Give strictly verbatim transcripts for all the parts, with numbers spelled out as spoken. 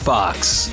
Fox.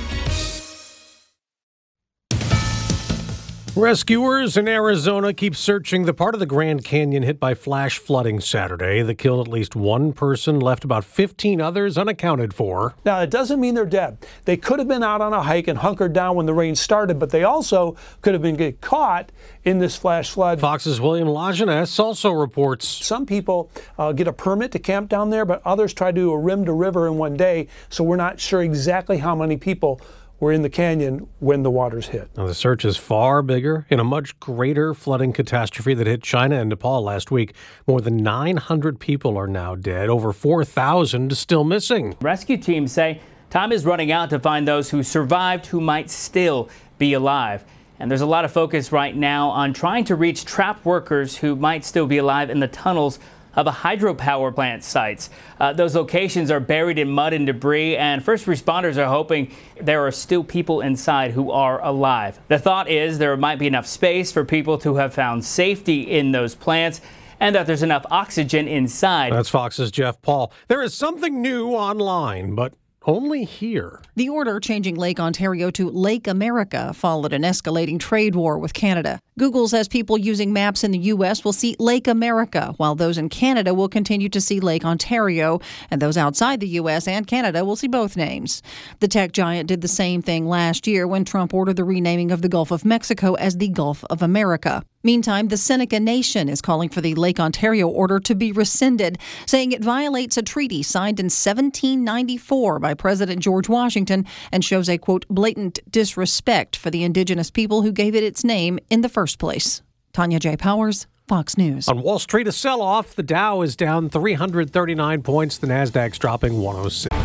Rescuers in Arizona keep searching the part of the Grand Canyon hit by flash flooding Saturday that killed at least one person, left about fifteen others unaccounted for. Now, it doesn't mean they're dead. They could have been out on a hike and hunkered down when the rain started, but they also could have been get caught in this flash flood. Fox's William Lajeunesse also reports some people uh, get a permit to camp down there, but others try to do a rim to river in one day, so we're not sure exactly how many people were in the canyon when the waters hit. Now, the search is far bigger in a much greater flooding catastrophe that hit China and Nepal last week. More than nine hundred people are now dead, over four thousand still missing. Rescue teams say time is running out to find those who survived who might still be alive. And there's a lot of focus right now on trying to reach trapped workers who might still be alive in the tunnels of a hydropower plant sites. Uh, those locations are buried in mud and debris, and first responders are hoping there are still people inside who are alive. The thought is there might be enough space for people to have found safety in those plants, and that there's enough oxygen inside. That's Fox's Jeff Paul. There is something new online, but only here. The order changing Lake Ontario to Lake America followed an escalating trade war with Canada. Google says people using maps in the U S will see Lake America, while those in Canada will continue to see Lake Ontario, and those outside the U S and Canada will see both names. The tech giant did the same thing last year when Trump ordered the renaming of the Gulf of Mexico as the Gulf of America. Meantime, the Seneca Nation is calling for the Lake Ontario order to be rescinded, saying it violates a treaty signed in seventeen ninety-four by President George Washington and shows a, quote, blatant disrespect for the indigenous people who gave it its name in the first place. Tanya J. Powers, Fox News. On Wall Street, a sell-off. The Dow is down three hundred thirty-nine points. The Nasdaq's dropping one oh six.